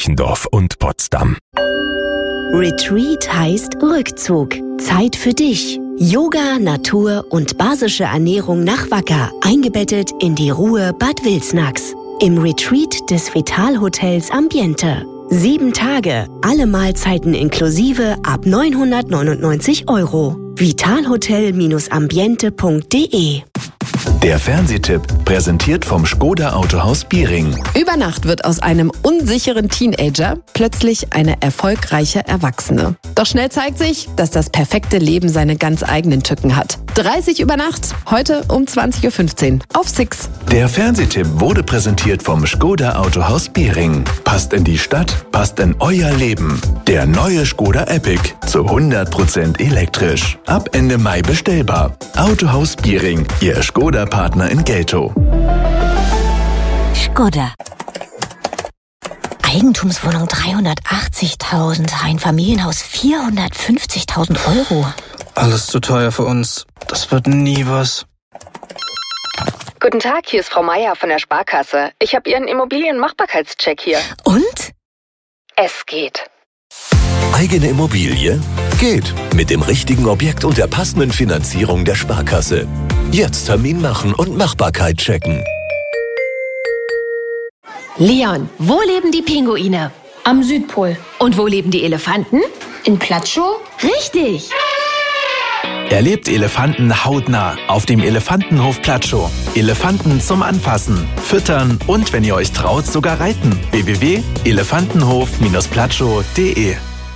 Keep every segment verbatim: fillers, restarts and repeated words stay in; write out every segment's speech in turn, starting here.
Eichendorff und Potsdam. Retreat heißt Rückzug. Zeit für dich. Yoga, Natur und basische Ernährung nach Wacker, eingebettet in die Ruhe Bad Wilsnax. Im Retreat des Vital-Hotels Ambiente. Sieben Tage, alle Mahlzeiten inklusive ab neunhundertneunundneunzig Euro. vitalhotel ambiente punkt de. Der Fernsehtipp, präsentiert vom Škoda Autohaus Biering. Über Nacht wird aus einem unsicheren Teenager plötzlich eine erfolgreiche Erwachsene. Doch schnell zeigt sich, dass das perfekte Leben seine ganz eigenen Tücken hat. dreißig über Nacht, heute um zwanzig Uhr fünfzehn auf Six. Der Fernsehtipp wurde präsentiert vom Škoda Autohaus Biering. Passt in die Stadt, passt in euer Leben. Der neue Škoda Epic, zu hundert Prozent elektrisch. Ab Ende Mai bestellbar. Autohaus Biering, Ihr Škoda-Partner in Geltow. Škoda. Eigentumswohnung dreihundertachtzigtausend, Einfamilienhaus vierhundertfünfzigtausend Euro. Alles zu teuer für uns. Das wird nie was. Guten Tag, hier ist Frau Meier von der Sparkasse. Ich habe Ihren Immobilienmachbarkeitscheck hier. Und? Es geht. Eigene Immobilie? Geht. Mit dem richtigen Objekt und der passenden Finanzierung der Sparkasse. Jetzt Termin machen und Machbarkeit checken. Leon, wo leben die Pinguine? Am Südpol. Und wo leben die Elefanten? In Platschow? Richtig! Erlebt Elefanten hautnah auf dem Elefantenhof Platschow. Elefanten zum Anfassen, Füttern und, wenn ihr euch traut, sogar reiten. w w w punkt elefantenhof platschow punkt de.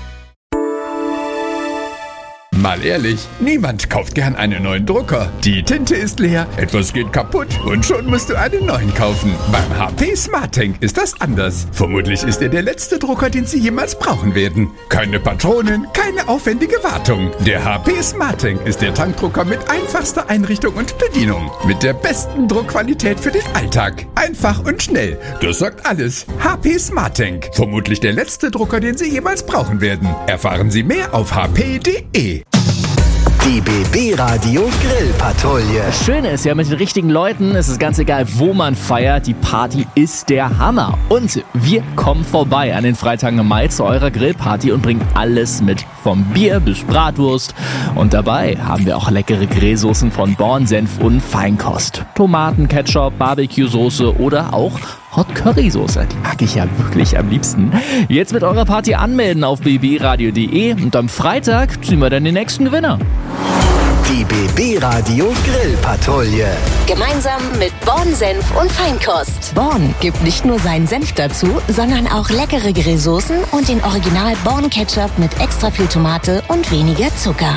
Mal ehrlich, niemand kauft gern einen neuen Drucker. Die Tinte ist leer, etwas geht kaputt und schon musst du einen neuen kaufen. Beim H P SmartTank ist das anders. Vermutlich ist er der letzte Drucker, den Sie jemals brauchen werden. Keine Patronen, keine aufwendige Wartung. Der H P SmartTank ist der Tankdrucker mit einfachster Einrichtung und Bedienung. Mit der besten Druckqualität für den Alltag. Einfach und schnell. Das sagt alles. H P SmartTank. Vermutlich der letzte Drucker, den Sie jemals brauchen werden. Erfahren Sie mehr auf h p punkt de. Die B B-Radio Grillpatrouille. Das Schöne ist ja, mit den richtigen Leuten ist es ganz egal, wo man feiert. Die Party ist der Hammer. Und wir kommen vorbei an den Freitagen im Mai zu eurer Grillparty und bringen alles mit. Vom Bier bis Bratwurst. Und dabei haben wir auch leckere Grillsoßen von Born Senf und Feinkost. Tomaten, Ketchup, Barbecue-Soße oder auch Hot Curry Soße. Die mag ich ja wirklich am liebsten. Jetzt mit eurer Party anmelden auf b b radio punkt de und am Freitag ziehen wir dann den nächsten Gewinner. Die B B-Radio Grillpatrouille. Gemeinsam mit Born Senf und Feinkost. Born gibt nicht nur seinen Senf dazu, sondern auch leckere Grillsoßen und den Original Born Ketchup mit extra viel Tomate und weniger Zucker.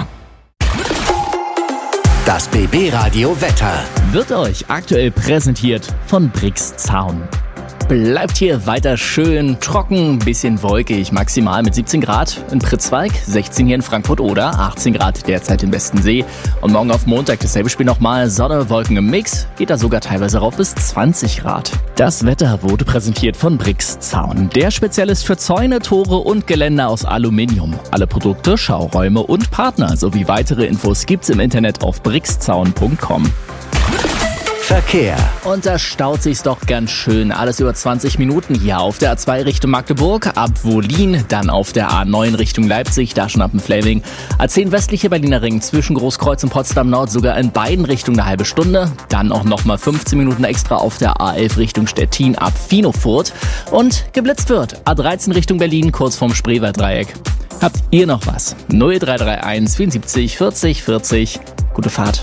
Das B B-Radio Wetter wird euch aktuell präsentiert von Brix Zaun. Bleibt hier weiter schön trocken, bisschen wolkig, maximal mit siebzehn Grad in Pritzwalk, sechzehn hier in Frankfurt oder achtzehn Grad derzeit im Westensee. Und morgen auf Montag dasselbe Spiel nochmal, Sonne, Wolken im Mix, geht da sogar teilweise rauf bis zwanzig Grad. Das Wetter wurde präsentiert von Brix Zaun, der Spezialist für Zäune, Tore und Geländer aus Aluminium. Alle Produkte, Schauräume und Partner sowie weitere Infos gibt's im Internet auf brixzaun punkt com. Verkehr. Und da staut sich's doch ganz schön. Alles über zwanzig Minuten hier auf der A zwei Richtung Magdeburg, ab Wohlin, dann auf der A neun Richtung Leipzig, da schon ab dem Fleming. A zehn westliche Berliner Ring zwischen Großkreuz und Potsdam Nord sogar in beiden Richtungen eine halbe Stunde. Dann auch nochmal fünfzehn Minuten extra auf der A elf Richtung Stettin ab Finofurt. Und geblitzt wird A dreizehn Richtung Berlin, kurz vorm Spreewalddreieck. Habt ihr noch was? null drei drei eins vierundsiebzig vierzig vierzig. Gute Fahrt.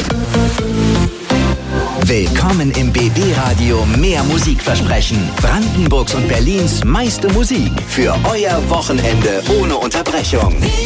Willkommen im B B-Radio Mehr Musikversprechen. Brandenburgs und Berlins meiste Musik für euer Wochenende ohne Unterbrechung.